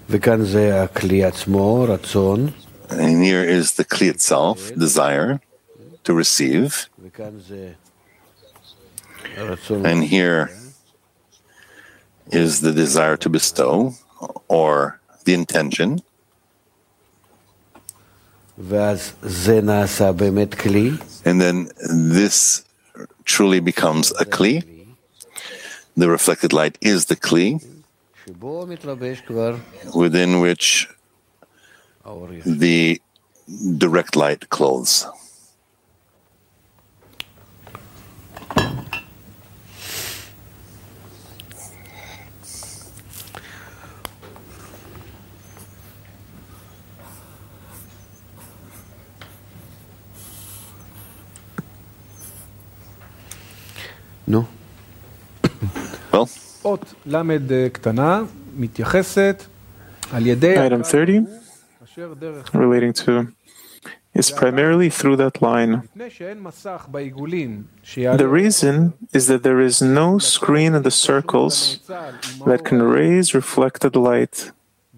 And here is the Kli itself, desire to receive. And here is the desire to bestow, or the intention. And then this truly becomes a Kli. The reflected light is the Kli, within which the direct light clothes. No. Well, item 30, relating to, is primarily through that line. The reason is that there is no screen in the circles that can raise reflected light.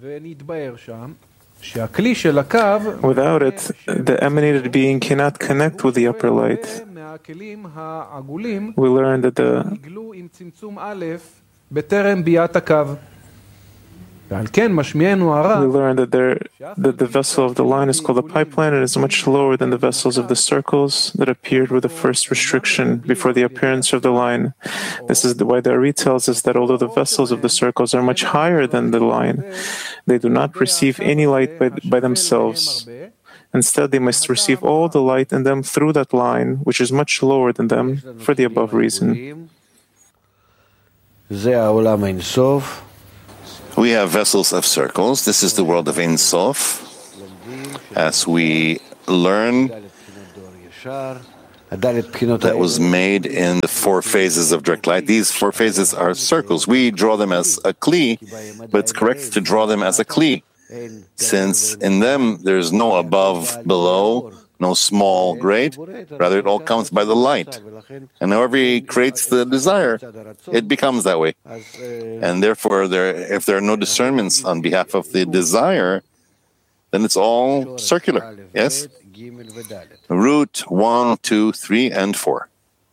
Without it, the emanated being cannot connect with the upper light. We learned that the vessel of the line is called a pipeline and is much lower than the vessels of the circles that appeared with the first restriction before the appearance of the line. This is why the Ari tells us that although the vessels of the circles are much higher than the line, they do not receive any light by themselves. Instead, they must receive all the light in them through that line, which is much lower than them, for the above reason. we have vessels of circles. This is the world of Ein Sof. As we learn, that was made in the 4 phases of direct light. These 4 phases are circles. We draw them as a Kli, but it's correct to draw them as a Kli, since in them there's no above, below, no small, great. Rather, it all comes by the light. And however he creates the desire, it becomes that way. And therefore, if there are no discernments on behalf of the desire, then it's all circular. Yes? Root 1, 2, 3, and 4.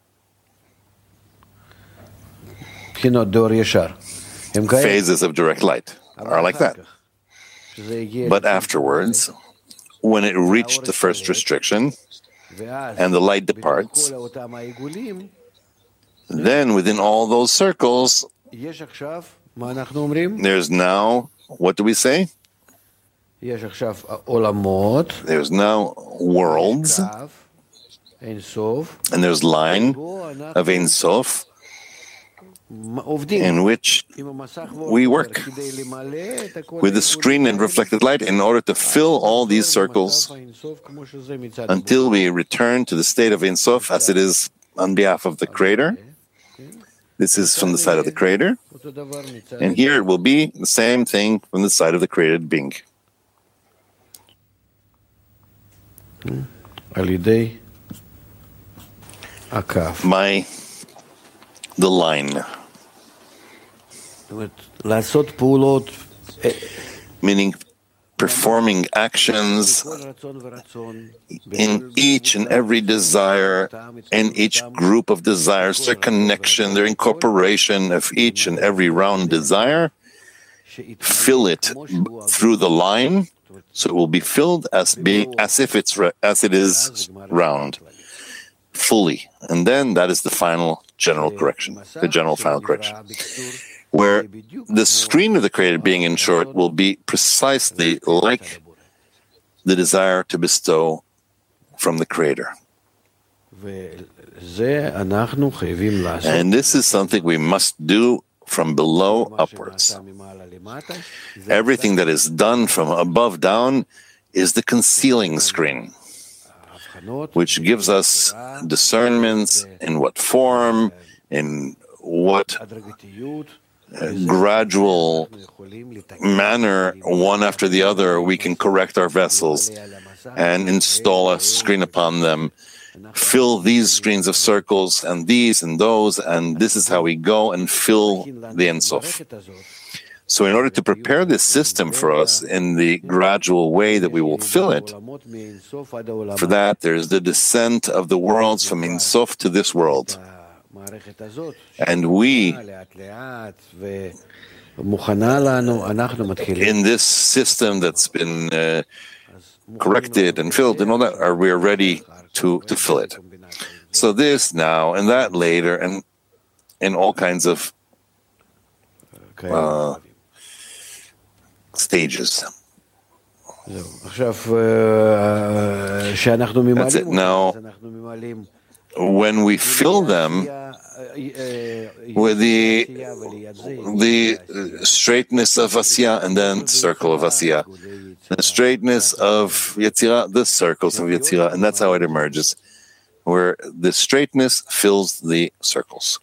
Phases of direct light are like that. But afterwards, when it reached the first restriction and the light departs, then within all those circles, there's now, what do we say? There's now worlds, and there's line of Ein Sof, in which we work with the screen and reflected light in order to fill all these circles until we return to the state of Ein Sof as it is on behalf of the Creator. This is from the side of the Creator, and here it will be the same thing from the side of the created being. By the line, meaning performing actions in each and every desire, in each group of desires, their connection, their incorporation of each and every round desire, fill it through the line, so it will be filled as if it is round, fully. And then that is the final general correction, the general final correction, where the screen of the created being, in short, will be precisely like the desire to bestow from the Creator. And this is something we must do from below upwards. Everything that is done from above down is the concealing screen, which gives us discernments in what form, in what gradual manner, one after the other, we can correct our vessels and install a screen upon them, fill these screens of circles and these and those, and this is how we go and fill the Ein Sof. So in order to prepare this system for us in the gradual way that we will fill it, for that there's the descent of the worlds from Ein Sof to this world. And we, in this system that's been corrected and filled and all that, we are ready to fill it. So this now and that later, and in all kinds of stages. That's it. Now, when we fill them with the straightness of Asiya and then circle of Asiya, the straightness of Yetzirah, the circles of Yetzirah, and that's how it emerges, where the straightness fills the circles.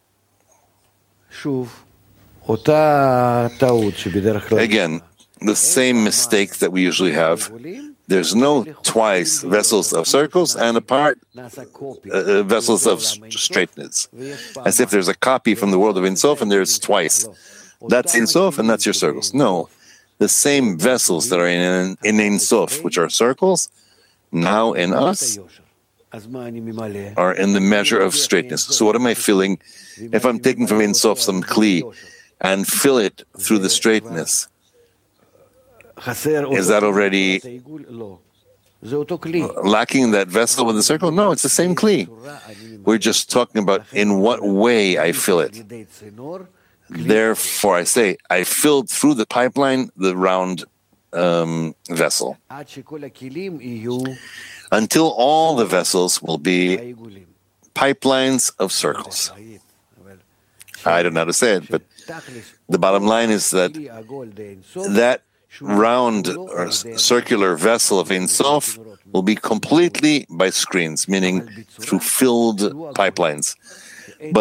Again, the same mistake that we usually have. There's no twice vessels of circles and apart vessels of straightness. As if there's a copy from the world of Ein Sof and there's twice. That's Ein Sof and that's your circles. No, the same vessels that are in Ein Sof, which are circles, now in us are in the measure of straightness. So what am I filling? If I'm taking from Ein Sof some Kli and fill it through the straightness, is that already lacking that vessel with the circle? No, it's the same Kli. We're just talking about in what way I fill it. Therefore, I say, I filled through the pipeline the round vessel. Until all the vessels will be pipelines of circles. I don't know how to say it, but the bottom line is that that round or circular vessel of Ein Sof will be completely by screens, meaning through filled pipelines.